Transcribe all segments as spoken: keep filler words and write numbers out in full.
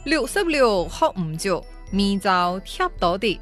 六十六學唔足，明朝貼到底。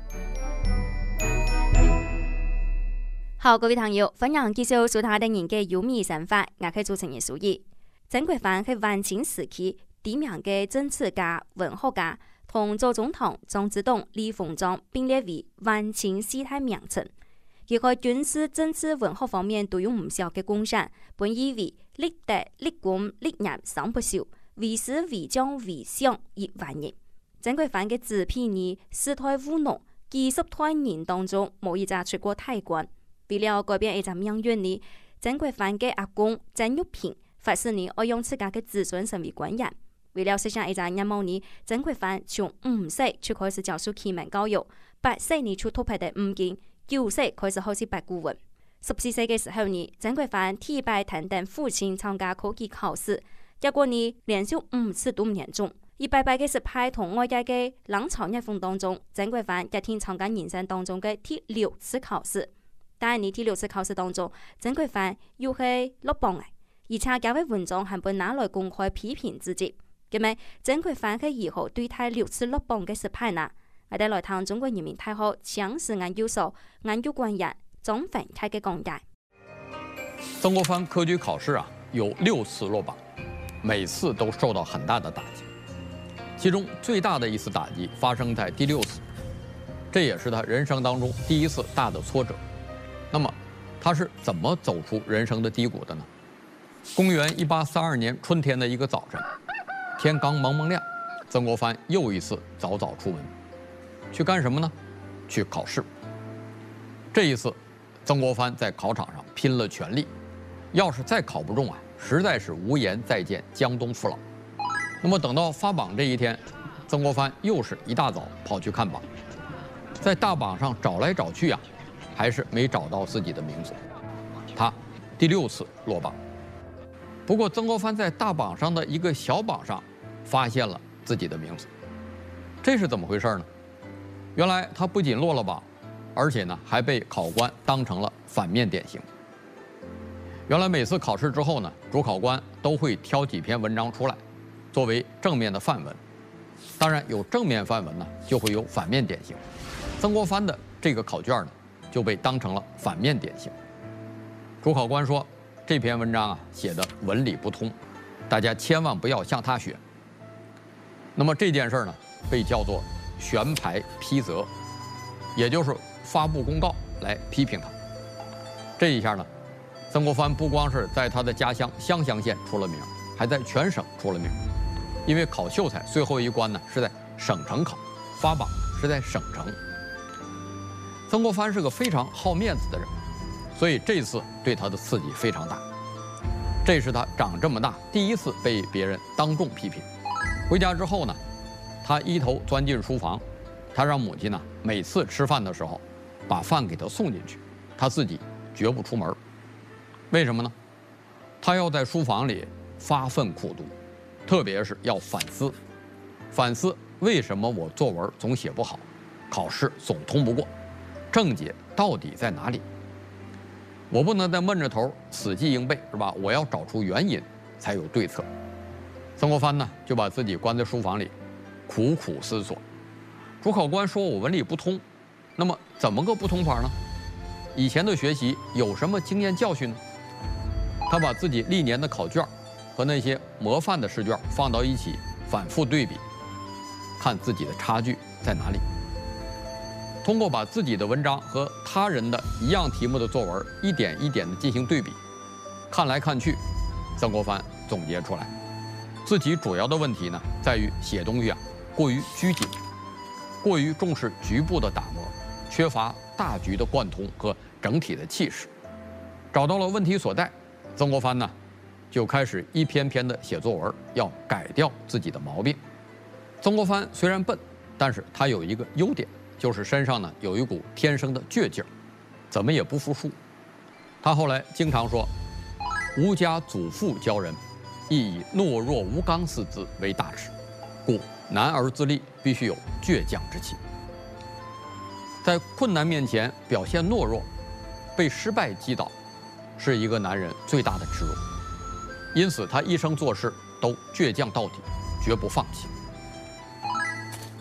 好，各位朋友，歡迎繼續收睇的人嘅有名生活，我係主持人蘇怡。曾國藩係晚清時期知名嘅政治家、文學家，同周總統、張之洞、李鴻章並列為晚清四大名臣。佢喺軍事、政治、文學方面都有唔少嘅貢獻，本以為立德、立功、立業三不朽，為士、為將、為相亦萬人。曾國藩嘅子婢兒世代務農，幾十代人當中冇一隻出過大官。為了改變一隻命運呢，曾國藩嘅阿公曾玉平發誓呢，要用自家嘅子孫成為官員。為了實現一隻願望呢，曾國藩從五歲就開始教授啟蒙教育，八歲呢就突破第五經，九歲開始學習八股文。十四歲嘅時候呢，曾國藩提拔擔任父親參加科舉考試，結果呢連續五次都唔年中。一百八嘅失敗同外界嘅冷嘲熱諷當中，曾國藩一天參加人生當中嘅第六次考試。但係呢第六次考試當中，曾國藩又係落榜嘅，而且教嘅文章還被拿來公開批評自己。咁咪曾國藩係如何對待六次落榜嘅失敗呢？我哋來談中國人民大學詳實研究所研究官員張奮開嘅講解。 曾國藩科舉考試啊，有六次落榜，每次都受到很大的打擊。其中最大的一次打擊發生在第六次，這也是他人生當中第一次大的挫折。那麼，他是怎麼走出人生的低谷的呢？公元一八三二年春天的一個早晨，天剛蒙蒙亮，曾國藩又一次早早出門，去幹什麼呢？去考試。這一次，曾國藩在考場上拼了全力，要是再考不中啊，實在是無顏再見江東父老。那麼等到發榜這一天，曾國藩又是一大早跑去看榜，在大榜上找來找去啊，還是沒找到自己的名字，他第六次落榜。不過曾國藩在大榜上的一個小榜上發現了自己的名字，這是怎麼回事呢？原來他不僅落了榜，而且呢還被考官當成了反面典型。原來每次考試之後呢，主考官都會挑幾篇文章出來作為正面的範文，當然有正面範文呢，就會有反面典型。曾國藩的這個考卷呢，就被當成了反面典型。主考官說，這篇文章啊寫的文理不通，大家千萬不要向他學。那麼這件事呢，被叫做懸牌批責，也就是發布公告來批評他。這一下呢，曾國藩不光是在他的家鄉湘鄉縣出了名，還在全省出了名。因為考秀才最後一關呢是在省城考，發榜是在省城。曾國藩是個非常好面子的人，所以這次對他的刺激非常大。這是他長這麼大第一次被別人當眾批評。回家之後呢，他一頭鑽進書房，他讓母親呢每次吃飯的時候把飯給他送進去，他自己絕不出門。為什麼呢？他要在書房裡發奮苦讀，特別是要反思，反思為什麼我作文總寫不好，考試總通不過。症結到底在哪裡？我不能再悶着頭死記硬背，是吧？我要找出原因，才有對策。曾國藩呢，就把自己關在書房裡，苦苦思索。主考官說我文理不通，那麼怎麼個不通法呢？以前的學習有什麼經驗教訓呢？他把自己歷年的考卷和那些模範的試卷放到一起，反覆對比，看自己的差距在哪裡。通過把自己的文章和他人的一樣題目的作文一點一點地進行對比，看來看去，曾國藩總結出來，自己主要的問題呢，在於寫東西啊過於拘謹，過於重視局部的打磨，缺乏大局的貫通和整體的氣勢。找到了問題所在，曾國藩呢就開始一篇篇的寫作文，要改掉自己的毛病。曾國藩雖然笨，但是他有一個優點，就是身上呢有一股天生的倔勁，怎麼也不服輸。他後來經常說，吾家祖父教人，亦以懦弱無剛四字為大恥，故男兒自立必須有倔強之氣。在困難面前表現懦弱，被失敗擊倒，是一個男人最大的恥辱。因此他一生做事都倔強到底，絕不放棄。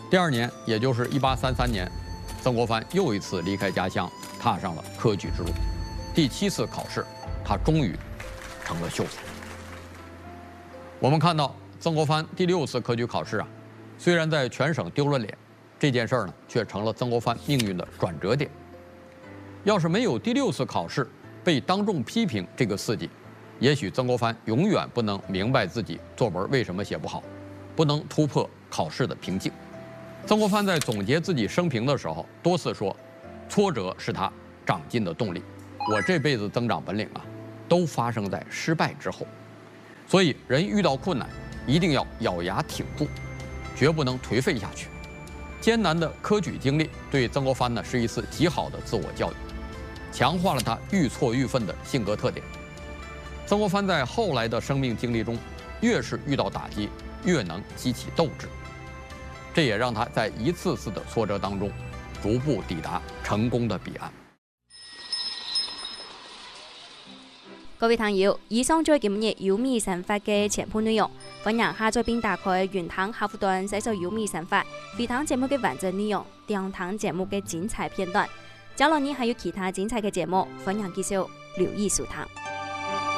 第二年，也就是一八三三年，曾国藩又一次离开家乡，踏上了科举之路。第七次考试，他终于成了秀才。我们看到曾国藩第六次科举考试啊，虽然在全省丢了脸，这件事儿呢，却成了曾国藩命运的转折点。要是没有第六次考试被当众批评这个刺激，也许曾国藩永远不能明白自己作文为什么写不好，不能突破考试的瓶颈。曾国藩在总结自己生平的时候，多次说，挫折是他长进的动力。我这辈子增长本领啊，都发生在失败之后。所以，人遇到困难，一定要咬牙挺住，绝不能颓废下去。艰难的科举经历对曾国藩呢是一次极好的自我教育，强化了他愈挫愈奋的性格特点。曾国藩在后来的生命经历中，越是遇到打击，越能激起斗志。这也让他在一次次的挫折当中，逐步抵达成功的彼岸。 各位朋友，以上就係今日有米神法嘅全部內容。歡迎下載並打開雲堂客戶端，搜索有米神法，回聽節目嘅完整內容，聽聽節目嘅精彩片段。假如你還有其他精彩嘅節目，歡迎繼續留意收聽。